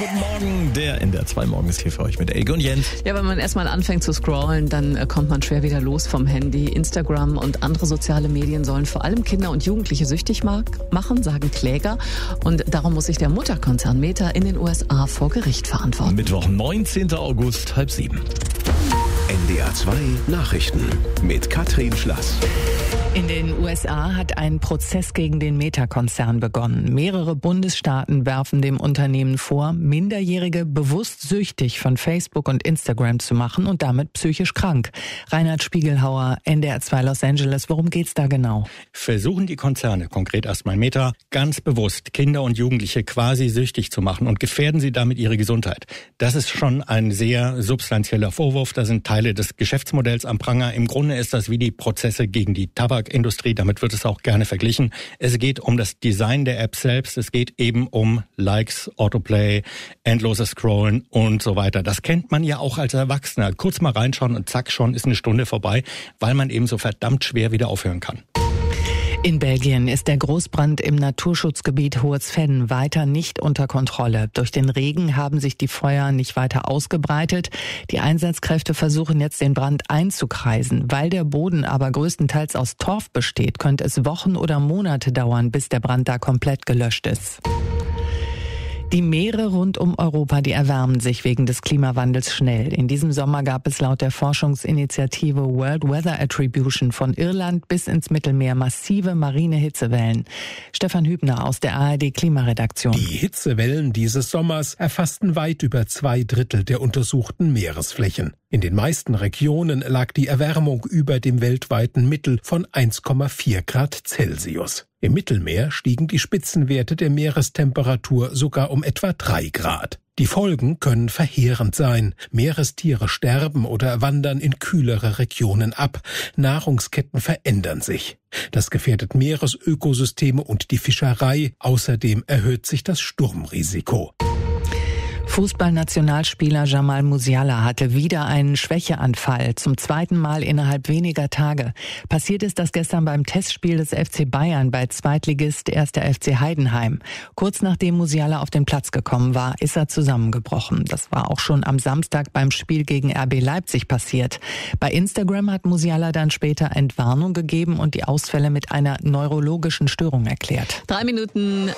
guten Morgen. Der NDR 2 Morgen ist hier für euch mit Elke und Jens. Ja, wenn man erstmal anfängt zu scrollen, dann kommt man schwer wieder los vom Handy. Instagram und andere soziale Medien sollen vor allem Kinder und Jugendliche süchtig machen, sagen Kläger. Und darum muss sich der Mutterkonzern Meta in den USA vor Gericht verantworten. Mittwoch, 19. August, 6:30. NDR 2 Nachrichten mit Katrin Schlass. In den USA hat ein Prozess gegen den Meta-Konzern begonnen. Mehrere Bundesstaaten werfen dem Unternehmen vor, Minderjährige bewusst süchtig von Facebook und Instagram zu machen und damit psychisch krank. Reinhard Spiegelhauer, NDR 2 Los Angeles. Worum geht's da genau? Versuchen die Konzerne, konkret erstmal Meta, ganz bewusst Kinder und Jugendliche quasi süchtig zu machen und gefährden sie damit ihre Gesundheit. Das ist schon ein sehr substanzieller Vorwurf. Da sind Teile des Geschäftsmodells am Pranger. Im Grunde ist das wie die Prozesse gegen die Tabakindustrie. Damit wird es auch gerne verglichen. Es geht um das Design der App selbst. Es geht eben um Likes, Autoplay, endloses Scrollen und so weiter. Das kennt man ja auch als Erwachsener. Kurz mal reinschauen und zack, schon ist eine Stunde vorbei, weil man eben so verdammt schwer wieder aufhören kann. In Belgien ist der Großbrand im Naturschutzgebiet Hohes-Venn weiter nicht unter Kontrolle. Durch den Regen haben sich die Feuer nicht weiter ausgebreitet. Die Einsatzkräfte versuchen jetzt, den Brand einzukreisen. Weil der Boden aber größtenteils aus Torf besteht, könnte es Wochen oder Monate dauern, bis der Brand da komplett gelöscht ist. Die Meere rund um Europa, die erwärmen sich wegen des Klimawandels schnell. In diesem Sommer gab es laut der Forschungsinitiative World Weather Attribution von Irland bis ins Mittelmeer massive marine Hitzewellen. Stefan Hübner aus der ARD Klimaredaktion. Die Hitzewellen dieses Sommers erfassten weit über 2/3 der untersuchten Meeresflächen. In den meisten Regionen lag die Erwärmung über dem weltweiten Mittel von 1,4 Grad Celsius. Im Mittelmeer stiegen die Spitzenwerte der Meerestemperatur sogar um etwa 3 Grad. Die Folgen können verheerend sein. Meerestiere sterben oder wandern in kühlere Regionen ab. Nahrungsketten verändern sich. Das gefährdet Meeresökosysteme und die Fischerei. Außerdem erhöht sich das Sturmrisiko. Fußballnationalspieler Jamal Musiala hatte wieder einen Schwächeanfall, zum zweiten Mal innerhalb weniger Tage. Passiert ist das gestern beim Testspiel des FC Bayern bei Zweitligist 1. FC Heidenheim. Kurz nachdem Musiala auf den Platz gekommen war, ist er zusammengebrochen. Das war auch schon am Samstag beim Spiel gegen RB Leipzig passiert. Bei Instagram hat Musiala dann später Entwarnung gegeben und die Ausfälle mit einer neurologischen Störung erklärt. 3 Minuten